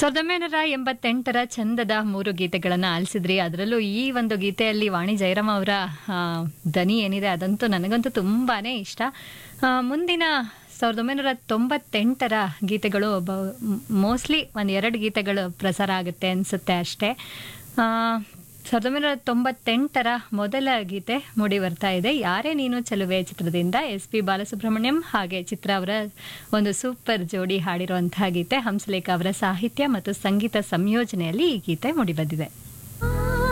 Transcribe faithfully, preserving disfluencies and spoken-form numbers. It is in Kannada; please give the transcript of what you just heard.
ಸಾವಿರದ ಒಂಬೈನೂರ ಎಂಬತ್ತೆಂಟರ ಚಂದದ ಮೂರು ಗೀತೆಗಳನ್ನು ಆಲಿಸಿದ್ರಿ. ಅದರಲ್ಲೂ ಈ ಒಂದು ಗೀತೆಯಲ್ಲಿ ವಾಣಿ ಜಯರಾಮ್ ಅವರ ಆ, ದನಿ ಏನಿದೆ ಅದಂತೂ ನನಗಂತೂ ತುಂಬಾನೇ ಇಷ್ಟ. ಆ, ಮುಂದಿನ ಸಾವಿರದ ಒಂಬೈನೂರ ತೊಂಬತ್ತೆಂಟರ ಗೀತೆಗಳು ಮೋಸ್ಟ್ಲಿ ಒಂದು ಎರಡು ಗೀತೆಗಳು ಪ್ರಸಾರ ಆಗುತ್ತೆ ಅನಿಸುತ್ತೆ ಅಷ್ಟೇ. ಆ, ಸಾವಿರದ ಒಂಬೈನೂರ ತೊಂಬತ್ತೆಂಟರ ಮೊದಲ ಗೀತೆ ಮೂಡಿ ಬರ್ತಾ ಇದೆ, ಯಾರೇ ನೀನು ಚೆಲುವೆ ಚಿತ್ರದಿಂದ. ಎಸ್ ಪಿ ಬಾಲಸುಬ್ರಹ್ಮಣ್ಯಂ ಹಾಗೆ ಚಿತ್ರ ಅವರ ಒಂದು ಸೂಪರ್ ಜೋಡಿ ಹಾಡಿರುವಂತಹ ಗೀತೆ. ಹಂಸಲೇಖ ಅವರ ಸಾಹಿತ್ಯ ಮತ್ತು ಸಂಗೀತ ಸಂಯೋಜನೆಯಲ್ಲಿ ಈ ಗೀತೆ ಮೂಡಿ ಬಂದಿದೆ.